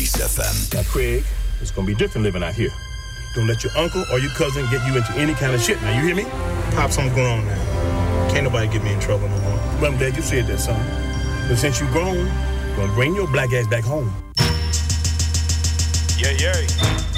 Kiss FM. Now, Craig, it's gonna be different living out here. Don't let your uncle or your cousin get you into any kind of shit. Now, you hear me? Pops, I'm grown now. Can't nobody get me in trouble no more. Well, I'm glad you said that, son. But since you grown, you're gonna bring your black ass back home. Yeah, yeah.